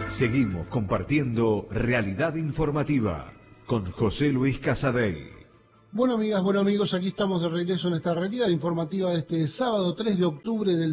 Seguimos compartiendo Realidad Informativa con José Luis Casadei. Bueno, amigas, bueno amigos, aquí estamos de regreso en esta realidad informativa de este sábado 3 de octubre del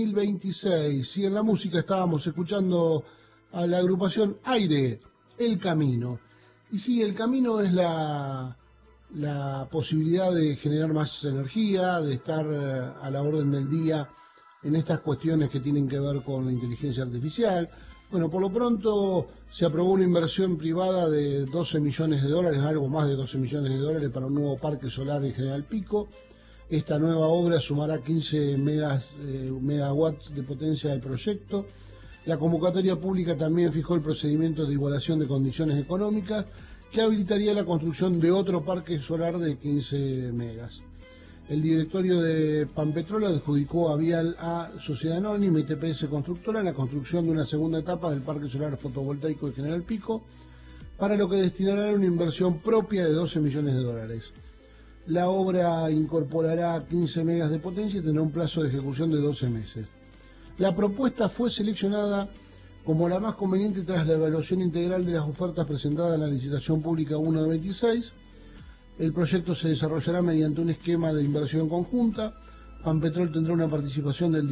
2026. Y en la música estábamos escuchando a la agrupación Aire, El Camino. Y sí, el camino es la posibilidad de generar más energía, de estar a la orden del día en estas cuestiones que tienen que ver con la inteligencia artificial. Bueno, por lo pronto se aprobó una inversión privada de 12 millones de dólares, algo más de 12 millones de dólares para un nuevo parque solar en General Pico. Esta nueva obra sumará 15 megawatts de potencia del proyecto. La convocatoria pública también fijó el procedimiento de igualación de condiciones económicas que habilitaría la construcción de otro parque solar de 15 megas. El directorio de Pampetrol adjudicó a Vial A Sociedad Anónima y TPS Constructora la construcción de una segunda etapa del parque solar fotovoltaico de General Pico, para lo que destinará una inversión propia de 12 millones de dólares. La obra incorporará 15 megas de potencia y tendrá un plazo de ejecución de 12 meses. La propuesta fue seleccionada como la más conveniente tras la evaluación integral de las ofertas presentadas en la licitación pública 1 de 26. El proyecto se desarrollará mediante un esquema de inversión conjunta. Pampetrol tendrá una participación del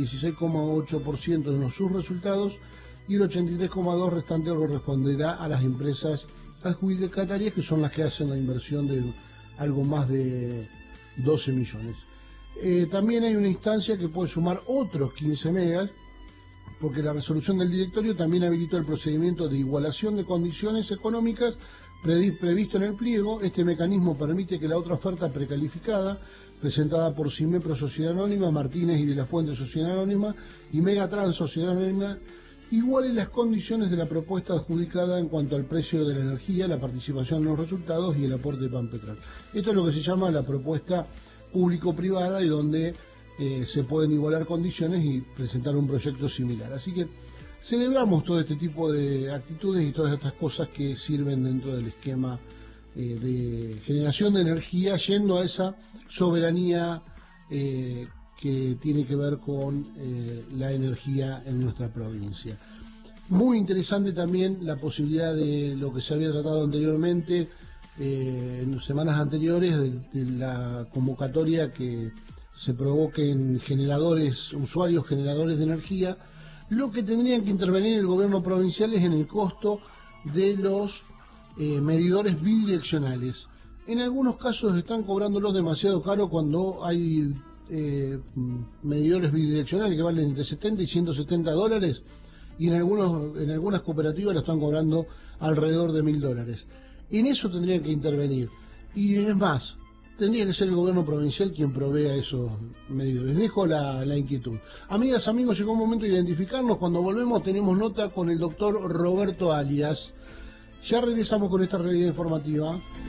16,8% en sus resultados y el 83,2% restante corresponderá a las empresas adjudicatarias, que son las que hacen la inversión de algo más de 12 millones. También hay una instancia que puede sumar otros 15 megas, porque la resolución del directorio también habilitó el procedimiento de igualación de condiciones económicas previsto en el pliego. Este mecanismo permite que la otra oferta precalificada, presentada por Cimepro Sociedad Anónima, Martínez y de la Fuente Sociedad Anónima y Megatrans Sociedad Anónima, iguale las condiciones de la propuesta adjudicada en cuanto al precio de la energía, la participación en los resultados y el aporte de Pampetrol. Esto es lo que se llama la propuesta público-privada, y donde se pueden igualar condiciones y presentar un proyecto similar. Así que celebramos todo este tipo de actitudes y todas estas cosas que sirven dentro del esquema de generación de energía, yendo a esa soberanía que tiene que ver con la energía en nuestra provincia. Muy interesante también la posibilidad de lo que se había tratado anteriormente, en semanas anteriores, de la convocatoria que se provoque en usuarios generadores de energía. Lo que tendrían que intervenir el gobierno provincial es en el costo de los medidores bidireccionales. En algunos casos están cobrándolos demasiado caro cuando hay medidores bidireccionales que valen entre 70 y 170 dólares, y en algunas cooperativas lo están cobrando alrededor de $1.000. En eso tendrían que intervenir. Y es más, tendría que ser el gobierno provincial quien provea esos medidores. Dejo la inquietud. Amigas, amigos, llegó un momento de identificarnos. Cuando volvemos tenemos nota con el doctor Roberto Alias. Ya regresamos con esta realidad informativa.